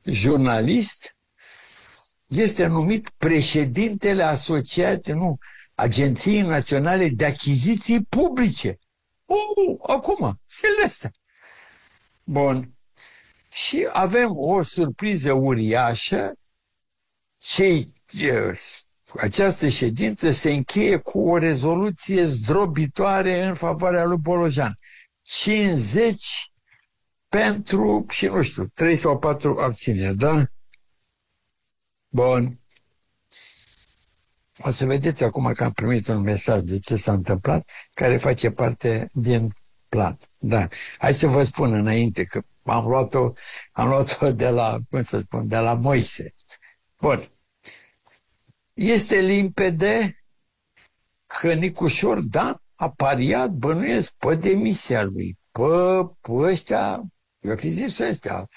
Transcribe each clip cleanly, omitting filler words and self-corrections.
jurnalist, este numit președintele Agenției Naționale de Achiziții Publice. Acum, Silvestre. Bun. Și avem o surpriză uriașă. Această ședință se încheie cu o rezoluție zdrobitoare în favoarea lui Bolojan. 50 pentru, și nu știu, 3 sau 4 abțineri, da? Bun. O să vedeți acum că am primit un mesaj de ce s-a întâmplat, care face parte din plan. Da. Hai să vă spun înainte că am luat-o de la, cum să spun, de la Moise. Bun. Este limpede că Nicușor Dan a pariat, bănuiesc, pe demisia lui. Pe ăștia, eu fi zis ăștia,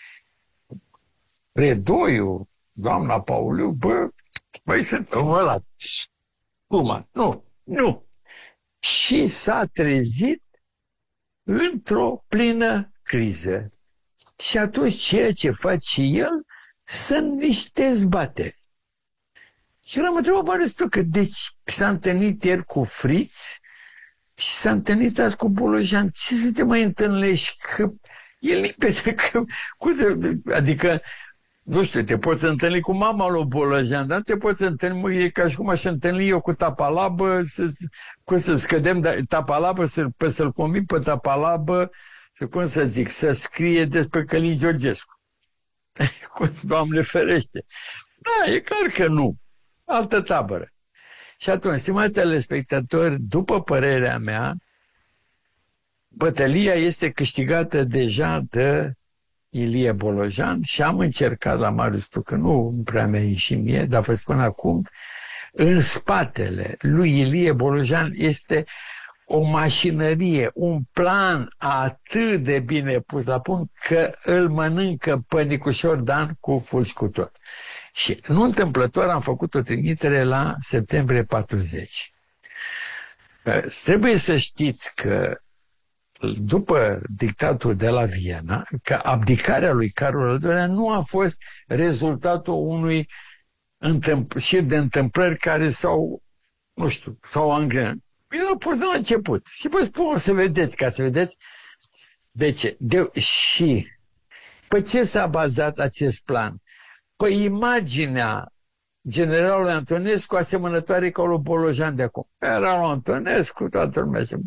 Predoiu, doamna Pauliu, băi, sunt ăla. Cum? Nu. Și s-a trezit într-o plină criză. Și atunci ceea ce face și el sunt niște zbateri. Și l-am întrebat, Bănescu, că deci s-a întâlnit ieri cu Friț și s-a întâlnit azi cu Bolojan. Ce să te mai întâlnești? Că e limpede că... Adică, nu știu, te poți întâlni cu mama lui Bolojan, dar te poți întâlni, e ca și cum aș întâlni eu cu Tapalabă, să scădem Tapalabă, să-l convin pe Tapalabă, și cum să zic, să scrie despre Călin Georgescu. Doamne ferește. Da, e clar că nu. Altă tabără. Și atunci, stimați telespectatori, după părerea mea, bătălia este câștigată deja de Ilie Bolojan și am încercat la Marius că nu prea mi-a ieșit mie, dar vă spun acum, în spatele lui Ilie Bolojan este o mașinărie, un plan atât de bine pus la punct că îl mănâncă pe Nicușor Dan cu fulgi cu tot. Și nu întâmplător am făcut o trimitere la septembrie 40. Trebuie să știți că după dictatul de la Viena, că abdicarea lui Carol al II-lea nu a fost rezultatul unui șir de întâmplări care s-au, nu știu, s-au angrenat. El a pus de la început. Și vă spun, să vedeți, ca să vedeți de ce. Și pe ce s-a bazat acest plan? Pe imaginea generalului Antonescu asemănătoare ca lui Bolojan de acum. Era lui Antonescu, toată lumea zice,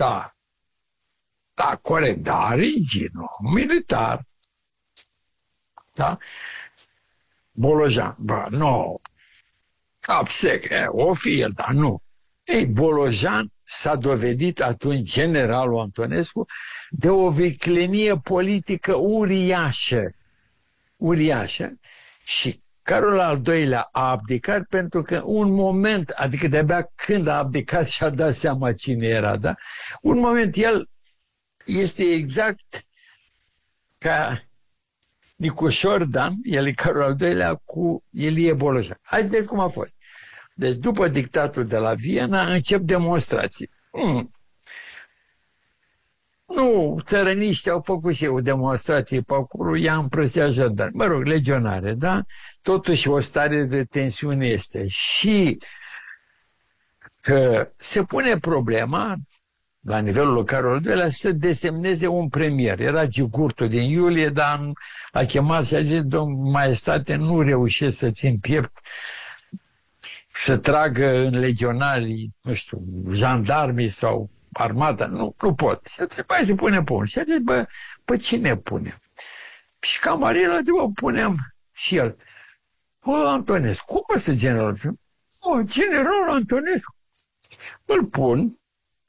da, corect, da, rigid, militar. Da? Bolojan, nu, absec, o fi el, dar nu. Ei, Bolojan s-a dovedit atunci generalul Antonescu de o viclenie politică uriașă și Carol al II-lea a abdicat pentru că un moment, adică de-abia când a abdicat și-a dat seama cine era, da? Un moment el este exact ca Nicușor Dan, el e Carol al II-lea cu Ilie Bolojan. Hai să vedeți cum a fost. Deci după dictatul de la Viena încep demonstrații. Nu, țărăniștii au făcut și o demonstrație pe acolo, i-a împrăștiat jandarmi. Mă rog, legionare, da? Totuși o stare de tensiune este. Și că se pune problema, la nivelul lui Carol al II-lea, să desemneze un premier. Era Gigurtu din Iulie, dar a chemat și a zis, domn maestate, nu reușesc să țin piept, să tragă în legionarii, nu știu, jandarmii sau armata, nu pot. Și atunci, hai să punem pe unul. Și a zis, pe cine punem? Și Camarila, punem și el. Antonescu, cum o să generalul? Generalul Antonescu. Îl pun,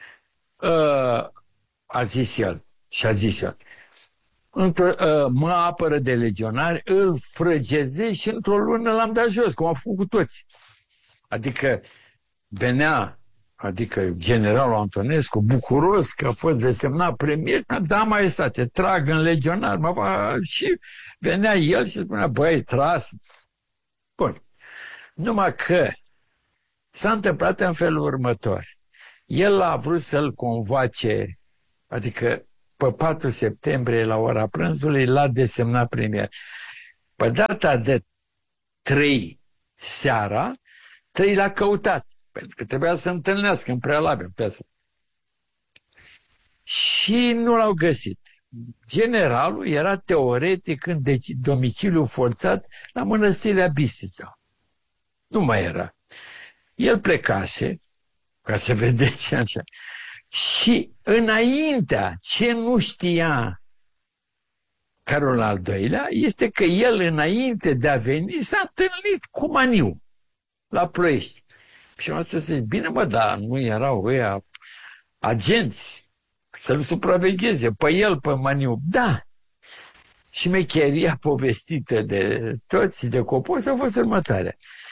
a zis el, mă apără de legionari, îl frăgezez și într-o lună l-am dat jos, cum au făcut cu toți. Adică generalul Antonescu, bucuros că a fost desemnat premier, da, maestate, trag în legionar, și venea el și spunea, băi, tras. Bun. Numai că s-a întâmplat în felul următor. El a vrut să-l convoace, adică pe 4 septembrie la ora prânzului l-a desemnat premier. Pe data de 3 seara, 3 l-a căutat, pentru că trebuia să întâlnească în prealabil. Și nu l-au găsit. Generalul era teoretic în domiciliu forțat la Mănăstirea Bistrița. Nu mai era. El plecase, ca să vedeți așa. Și înaintea, ce nu știa Carol al II-lea, este că el, înainte de a veni, s-a întâlnit cu Maniu la Ploiești. Și am zis, bine mă, dar nu erau ăia agenți să-l supravegheze, pe el, pe Maniu. Da. Și mecheria povestită de toți, de Copos, a fost următoarea.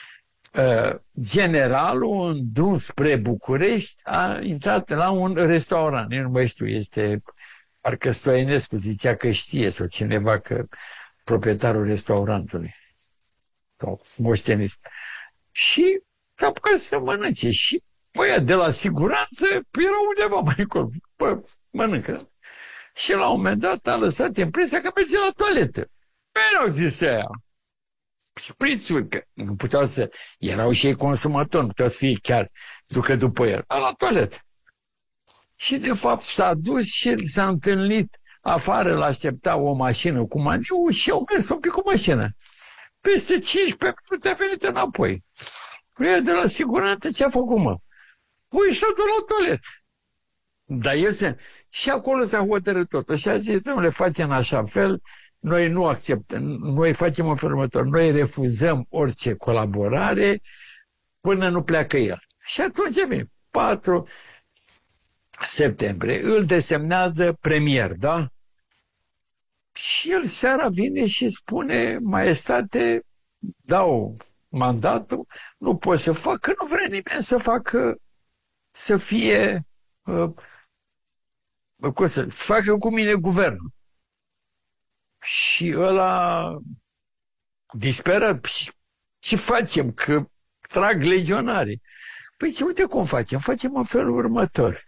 Generalul, în drum spre București, a intrat la un restaurant. Eu nu mai știu, este... Parcă Stoienescu zicea că știe, sau cineva, că proprietarul restaurantului. Sau moștenit. Și s-a apucat să mănânce. Și băia de la siguranță era undeva mai încolo. Bă, mănâncă. Și la un moment dat a lăsat impresia că merge la toaletă. Păi nu zis aia. Șprițul, că nu puteau să... Erau și ei consumatori, nu puteau să fie chiar ducă după el. La toaletă. Și de fapt s-a dus și s-a întâlnit afară, l-aștepta o mașină cu Maniu și au mers un pic cu mașina. Peste 15 minute a venit înapoi. Ea de la siguranță ce a făcut, mă? Păi s-a dus la toaletă. Dar el se... Și acolo s-a hotărât tot. Și a zis, domnule, facem în așa fel, noi nu acceptăm, noi facem în felul următor, noi refuzăm orice colaborare până nu pleacă el. Și atunci vine 4 septembrie, îl desemnează premier, da? Și el seara vine și spune, maestate, dau mandatul, nu pot să fac, că nu vrea nimeni să facă, să fie, să facă cu mine guvernul. Și ăla disperat, ce facem, că trag legionarii. Păi ce, uite cum facem, facem în felul următor.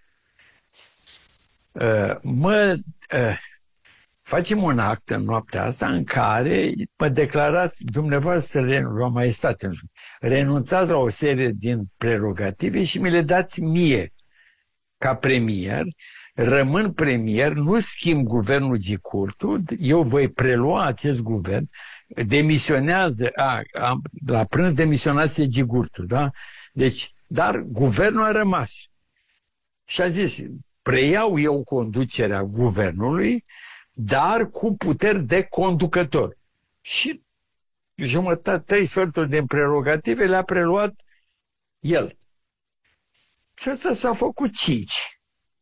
Facem un act în noaptea asta în care mă declarați dumneavoastră, la maestate, renunțați la o serie din prerogative și mi le dați mie ca premier, rămân premier, nu schimb guvernul Gicurtu, eu voi prelua acest guvern, demisionează, la prânz demisionase Gicurtu, da? Deci, dar guvernul a rămas. Și a zis, preiau eu conducerea guvernului, dar cu puteri de conducător. Și jumătate, 3 sferturi din prerogative le-a preluat el. Și asta s-a făcut 5.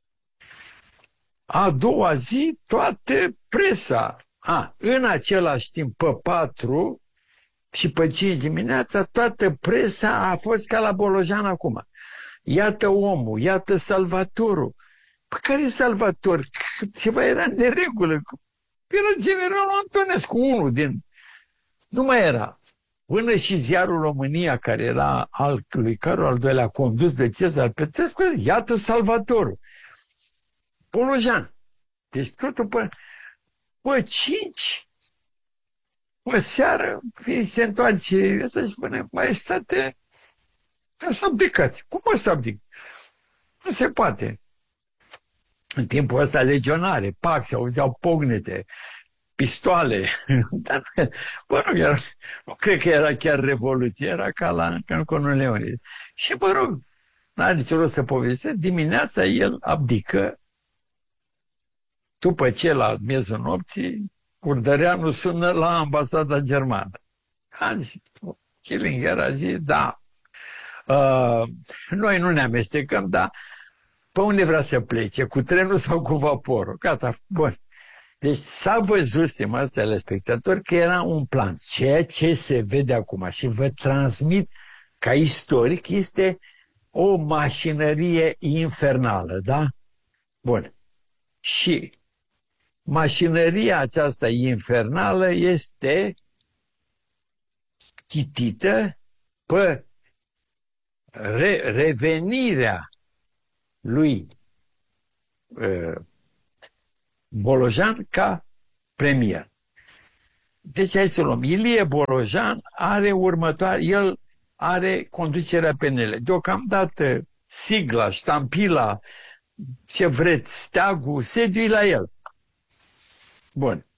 A doua zi, toată presa. În același timp, pe 4 și pe 5 dimineața, toată presa a fost ca la Bolojan acum. Iată omul, iată salvatorul. Pe care salvator? Ceva era în neregulă. Era generalul Antonescu, unul din... Nu mai era. Până și ziarul România, care era al lui Carol al II-lea, condus de Cezar Petrescu, iată salvatorul. Bolojan. Deci totul pe 5, pe seară, se întoarce ăsta și spune, maestate, s-a abdicat. Cum s-a abdicat? Nu se poate. În timpul ăsta legionare, pac, se auzeau pognete, pistoale. Dar, nu cred că era chiar revoluție, era ca în Conul Leonid. Și, mă rog, n-are nici rost să povestesc, dimineața el abdică, după ce la miezul nopții, Urdăreanu sună la ambasada germană. Killinger a zis, da, noi nu ne amestecăm, dar pe unde vrea să plece, cu trenul sau cu vaporul? Gata, bun. Deci s-a văzut, stimați telespectatori, că era un plan. Ceea ce se vede acum și vă transmit ca istoric este o mașinărie infernală, da? Bun. Și mașinăria aceasta infernală este citită pe revenirea lui Bolojan ca premier. Deci hai să luăm. Ilie Bolojan are el are conducerea PNL. Deocamdată sigla, ștampila, ce vreți, steagul, sediu la el. Bun.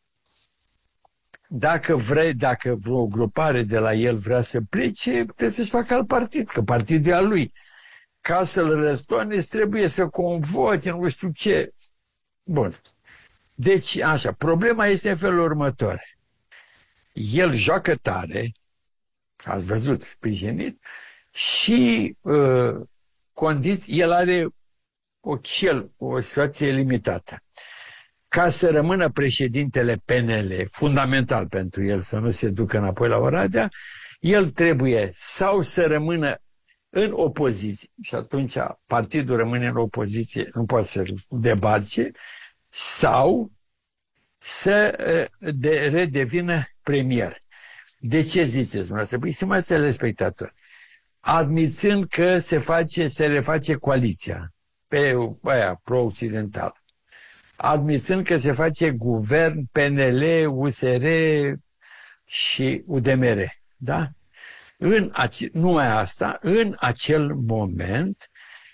Dacă vreo grupare de la el vrea să plece, trebuie să-și facă alt partid, că partidul e al lui. Ca să-l răstoarne, trebuie să convoce, nu știu ce. Bun. Deci, așa, problema este în felul următor. El joacă tare, ați văzut, sprijinit, și el are o situație limitată. Ca să rămână președintele PNL, fundamental pentru el să nu se ducă înapoi la Oradea, el trebuie sau să rămână în opoziție, și atunci partidul rămâne în opoziție, nu poate să debarce, sau să redevină premier. De ce ziceți dumneavoastră? Păi, stimați telespectatori, admițând că se reface coaliția pe aia pro-occidental, admițând că se face guvern PNL, USR și UDMR, da? Numai asta, în acel moment,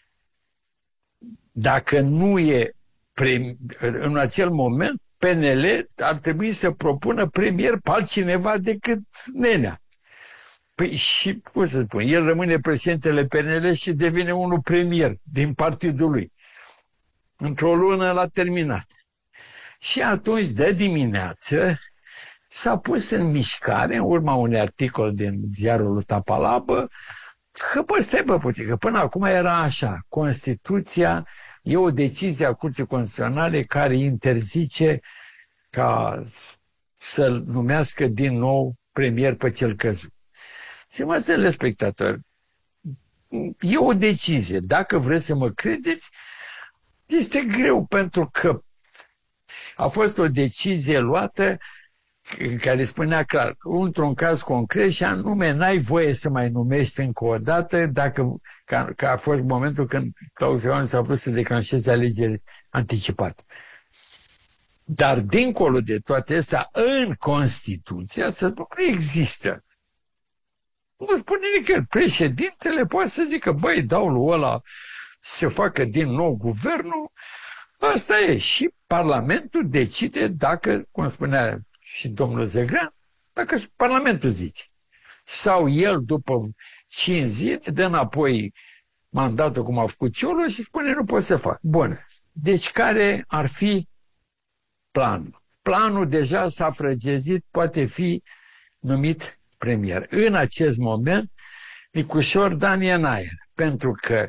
dacă nu e în acel moment, PNL ar trebui să propună premier pe altcineva decât Nenea. Păi și, cum să spun, el rămâne președintele PNL și devine unul premier din partidul lui. Într-o lună l-a terminat. Și atunci, de dimineață, s-a pus în mișcare, în urma unui articol din ziarul lui Tapalabă, că stai puțin, că până acum era așa, Constituția e o decizie a Curții Constituționale care interzice ca să-l numească din nou premier pe cel căzut. Stimați spectatori, e o decizie. Dacă vreți să mă credeți, este greu, pentru că a fost o decizie luată în care spunea clar, într-un caz concret, și anume, n-ai voie să mai numești încă o dată, că a fost momentul când Claus Iohannis a vrut să declanșeze alegeri anticipate. Dar dincolo de toate astea, în Constituție, asta nu există. Nu spune nicăieri. Președintele poate să zică, băi, dau lui ăla să facă din nou guvernul, asta e. Și Parlamentul decide dacă, cum spunea și domnul Zegrean, dacă Parlamentul zice. Sau el, după 5 zile, dă înapoi mandatul cum a făcut Ciolo și spune, nu pot să fac. Bun. Deci care ar fi planul? Planul deja s-a frăgezit, poate fi numit premier. În acest moment, Nicușor Dan e în aer, pentru că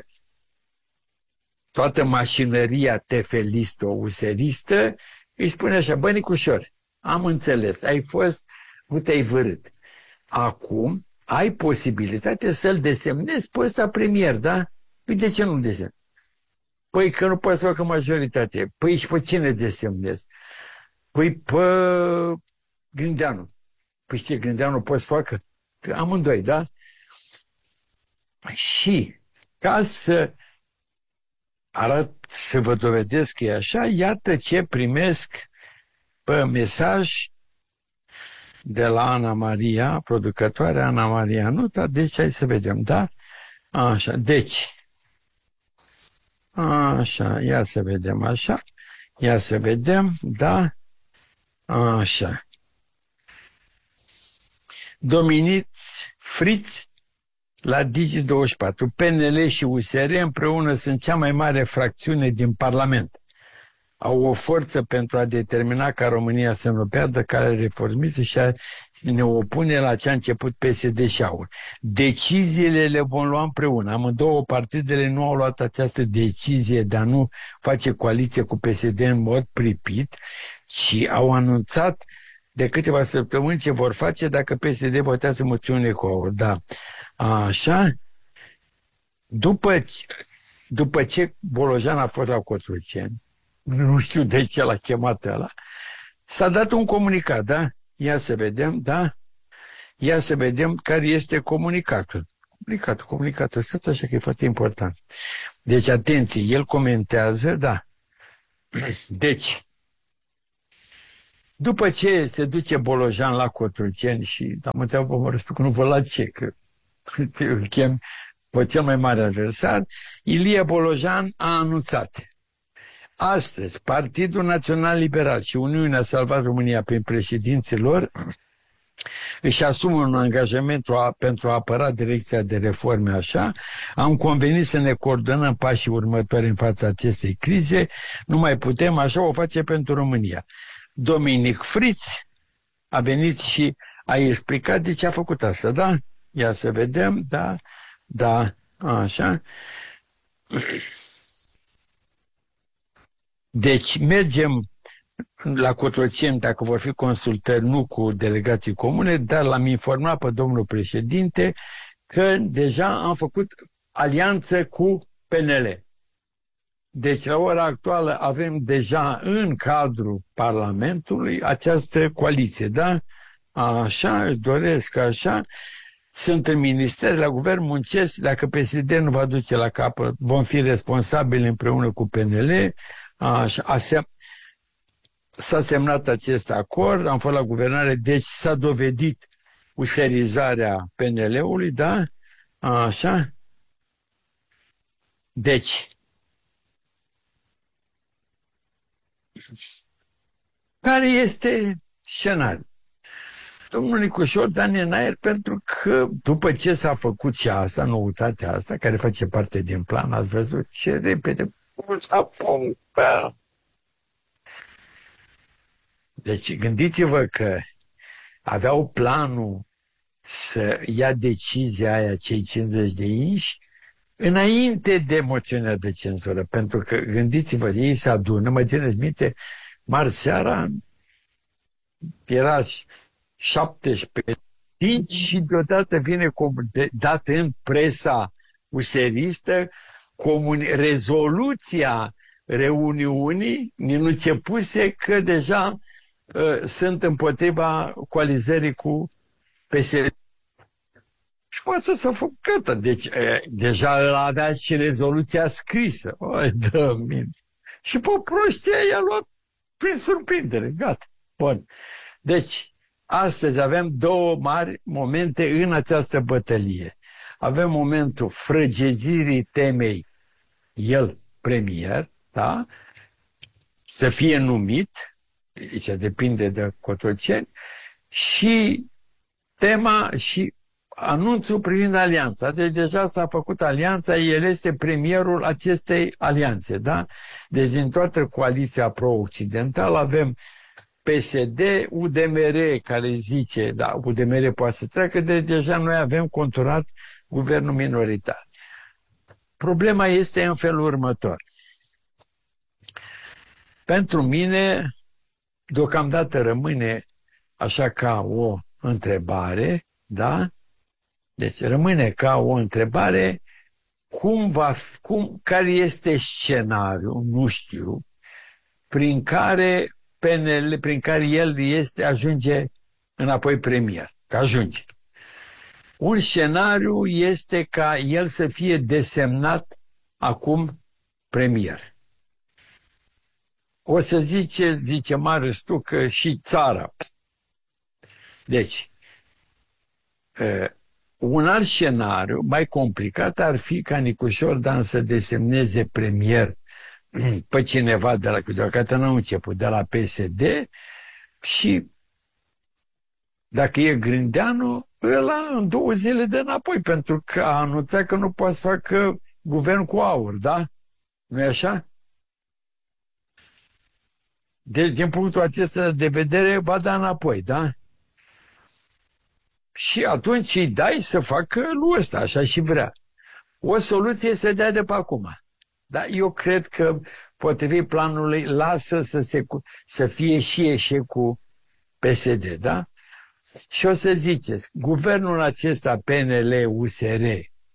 toată mașinăria tefelistă-useristă îi spune așa, bă, Nicușor, am înțeles, nu te-ai vărât. Acum ai posibilitate să-l desemnezi pe ăsta premier, da? Păi de ce nu-l desemnezi? Păi că nu poți să facă majoritate. Păi și pe cine desemnezi? Păi pe Grindeanu. Păi ce, Grindeanu poți să facă? Că amândoi, da? Și ca să să vă dovedesc că e așa, iată ce primesc pe mesaj de la Ana Maria, producătoarea Ana Maria Nuta. Deci hai să vedem, da? Așa, deci așa, ia să vedem așa, ia să vedem, da? Așa. Dominic Fritz la Digi24. PNL și USR împreună sunt cea mai mare fracțiune din Parlament. Au o forță pentru a determina ca România să nu pierdă calea reformistă și a ne opune la ce a început PSD și AUR. Deciziile le vom lua împreună. Amândouă partidele nu au luat această decizie de a nu face coaliție cu PSD în mod pripit, ci au anunțat de câteva săptămâni ce vor face dacă PSD votează moțiune cu AUR. Da. Așa. După ce Bolojan a fost la Cotroceni, nu știu de ce l-a chemat ăla, s-a dat un comunicat, da? Ia să vedem, da? Ia să vedem care este comunicatul. Comunicatul, stați așa că e foarte important. Deci, atenție, el comentează, da. Deci, După ce se duce Bolojan la Cotroceni și am întrebat pe Mărăstu că nu vă la ce, că îl chem pe cel mai mare adversar, Ilie Bolojan a anunțat: astăzi, Partidul Național Liberal și Uniunea Salvat România prin președinții lor își asumă un angajament pentru a apăra direcția de reforme așa. Am convenit să ne coordonăm pașii următori în fața acestei crize. Nu mai putem, așa o face pentru România. Dominic Fritz a venit și a explicat de ce a făcut asta, da? Ia să vedem, da, așa. Deci mergem la Cotroceni, dacă vor fi consultări, nu cu delegații comune, dar l-am informat pe domnul președinte că deja am făcut alianță cu PNL. Deci, la ora actuală avem deja în cadrul Parlamentului această coaliție, da? Așa, își doresc așa. Sunt în minister, la guvern muncesc, dacă PSD nu va duce la capăt, vom fi responsabili împreună cu PNL. Așa, s-a semnat acest acord, am fost la guvernare, deci s-a dovedit userizarea PNL-ului, da? Așa. Deci, care este scenariul? Domnul Nicușor Dan în aer, pentru că după ce s-a făcut și asta, noutatea asta, care face parte din plan, ați văzut ce repede s-a pompat. Deci gândiți-vă că aveau planul să ia decizia aia, cei 50 de inși, înainte de moțiunea de cenzură, pentru că gândiți-vă, ei se adună, mă țineți minte, marți seara era 17 și deodată vine dat în presa useristă rezoluția reuniunii, din începuse că deja sunt împotriva coalizării cu PSD. Și poate să fac gata. Deci, deja îl avea și rezoluția scrisă. Oi, dă mine. Și pe prostia i-a luat prin surprindere. Gata. Bun. Deci, astăzi avem două mari momente în această bătălie. Avem momentul frăgezirii temei, el premier, da? Să fie numit, aici depinde de Cotroceni, și tema și anunțul privind alianța. Deci deja s-a făcut alianța, el este premierul acestei alianțe, da? Deci din toată coaliția pro-occidentală avem PSD, UDMR, care zice, da, UDMR poate să treacă, deja noi avem conturat guvernul minoritar. Problema este în felul următor. Pentru mine, deocamdată rămâne așa ca o întrebare, da? Deci rămâne ca o întrebare, care este scenariul, nu știu, prin care PNL, prin care el ajunge înapoi premier, că ajunge. Un scenariu este ca el să fie desemnat acum premier. O să zice Marius tu, că și țara. Deci, un alt scenariu mai complicat ar fi ca Nicușor Dan să desemneze premier pe cineva de la, deocamdată n-au început, de la PSD, și dacă e Grindeanu, ăla în 2 zile de înapoi, pentru că a anunțat că nu poate să facă guvern cu aur, da? Nu-i așa? Deci, din punctul acesta de vedere, va da înapoi, da? Și atunci îi dai să facă lui ăsta, așa și vrea. O soluție să dea de pe acum. Dar eu cred că, potrivit planului, lasă să fie și eșecul PSD, da? Și o să ziceți, guvernul acesta PNL-USR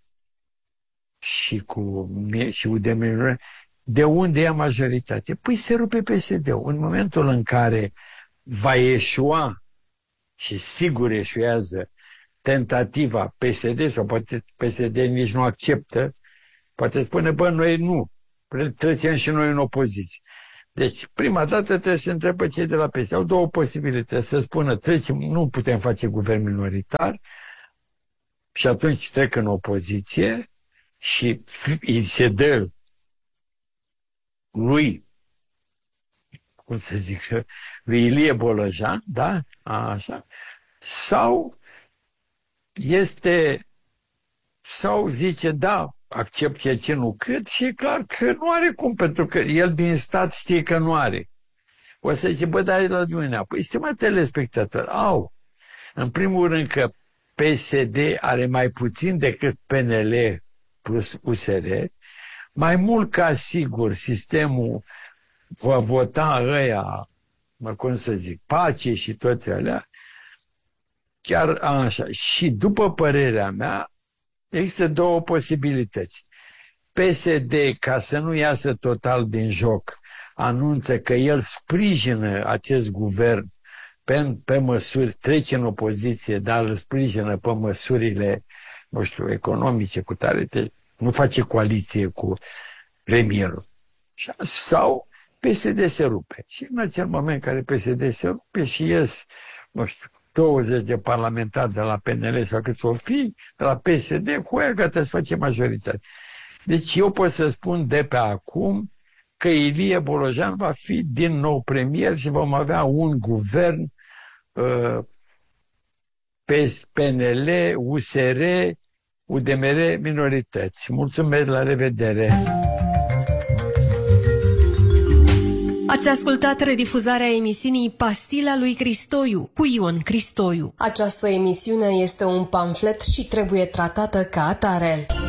și UDMR, de unde ia majoritate? Păi se rupe PSD-ul. În momentul în care va eșua, și sigur eșuează, tentativa PSD, sau poate PSD nici nu acceptă, poate spune, bă, noi nu, trecem și noi în opoziție. Deci, prima dată trebuie să întrebe cei de la PSD. Au două posibilități. Să spună, trecem, nu putem face guvern minoritar și atunci trec în opoziție și îi se dă lui, cum să zic, lui Ilie Bolojan, da? Așa. Sau zice, da, accept ceea ce nu cred și e clar că nu are cum, pentru că el din stat știe că nu are. O să zice, bă, dar e la Dumnezeu. Păi, stimați telespectatori, în primul rând că PSD are mai puțin decât PNL plus USR, mai mult ca sigur sistemul va vota ăia, cum să zic, pace și toate alea, chiar așa. Și după părerea mea, există două posibilități. PSD, ca să nu iasă total din joc, anunță că el sprijină acest guvern pe măsuri, trece în opoziție, dar îl sprijină pe măsurile, nu știu, economice, cu tare, nu face coaliție cu premierul. Sau PSD se rupe. Și în acel moment în care PSD se rupe și ies, nu știu, 20 de parlamentari de la PNL sau cât o fi, de la PSD, cu aia gata să face majoritate. Deci eu pot să spun de pe acum că Ilie Bolojan va fi din nou premier și vom avea un guvern PNL, USR, UDMR, minorități. Mulțumesc, la revedere! Ați ascultat redifuzarea emisiunii Pastila lui Cristoiu cu Ion Cristoiu. Această emisiune este un pamflet și trebuie tratată ca atare.